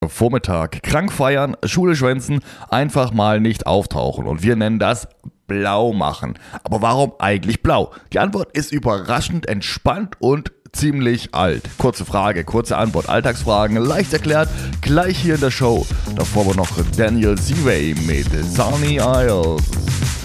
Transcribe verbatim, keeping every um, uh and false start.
Vormittag. Krank feiern, Schule schwänzen, einfach mal nicht auftauchen. Und wir nennen das blau machen. Aber warum eigentlich blau? Die Antwort ist überraschend entspannt und ziemlich alt. Kurze Frage, kurze Antwort. Alltagsfragen, leicht erklärt, gleich hier in der Show. Davor aber noch Daniel Seaway mit Sunny Isles.